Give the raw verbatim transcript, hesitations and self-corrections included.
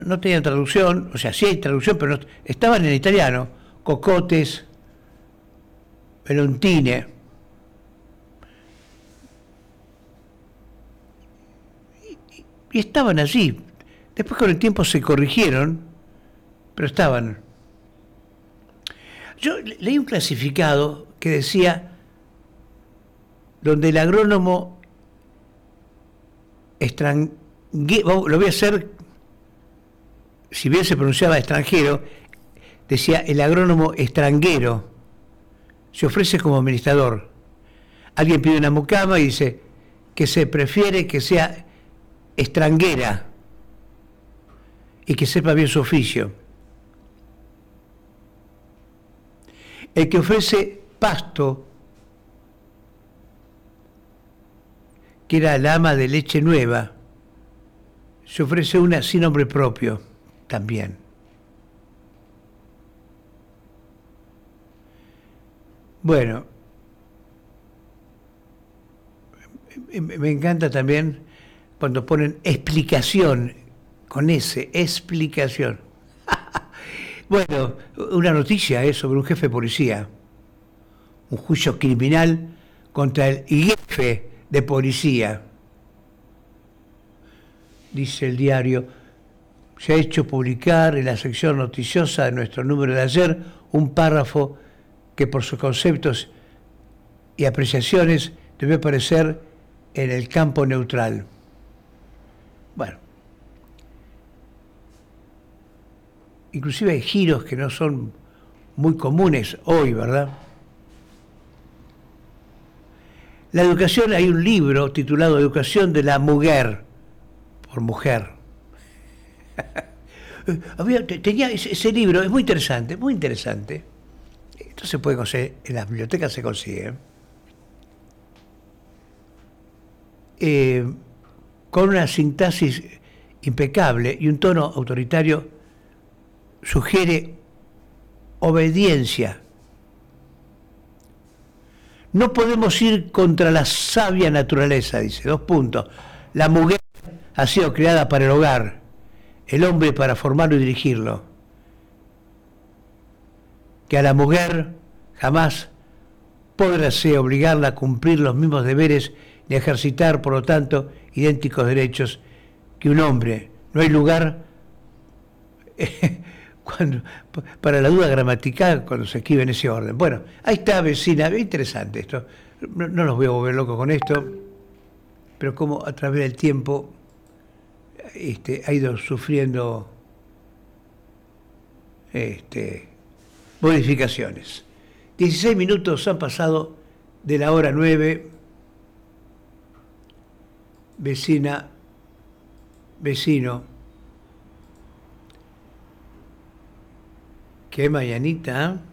no tenían traducción, o sea, sí hay traducción, pero no, estaban en italiano, cocotes, melontine, y, y estaban allí. Después con el tiempo se corrigieron, pero estaban. Yo leí un clasificado que decía, donde el agrónomo extranjero, lo voy a hacer, si bien se pronunciaba extranjero, decía el agrónomo extranjero, se ofrece como administrador. Alguien pide una mucama y dice que se prefiere que sea extranjera y que sepa bien su oficio. El que ofrece pasto, que era la ama de leche nueva, se ofrece una sin nombre propio también. Bueno, me encanta también cuando ponen explicación, con S, explicación. Bueno, una noticia es sobre un jefe de policía, un juicio criminal contra el jefe de policía. Dice el diario, se ha hecho publicar en la sección noticiosa de nuestro número de ayer un párrafo que por sus conceptos y apreciaciones debe aparecer en el campo neutral. Bueno, inclusive hay giros que no son muy comunes hoy, ¿verdad? La educación, hay un libro titulado Educación de la Mujer, por mujer. Había, tenía ese, ese libro, es muy interesante, muy interesante. Esto se puede conseguir, en las bibliotecas se consigue. Eh, con una sintaxis impecable y un tono autoritario, sugiere obediencia. No podemos ir contra la sabia naturaleza, dice, dos puntos. La mujer ha sido creada para el hogar, el hombre para formarlo y dirigirlo. Que a la mujer jamás podráse obligarla a cumplir los mismos deberes ni a ejercitar, por lo tanto, idénticos derechos que un hombre. No hay lugar eh, cuando, para la duda gramatical cuando se escribe en ese orden. Bueno, ahí está, vecina, es interesante esto. No, no los voy a volver loco con esto, pero como a través del tiempo este, ha ido sufriendo este, modificaciones. dieciséis minutos han pasado de la hora nueve. Vecina, vecino, qué mañanita, ¿eh?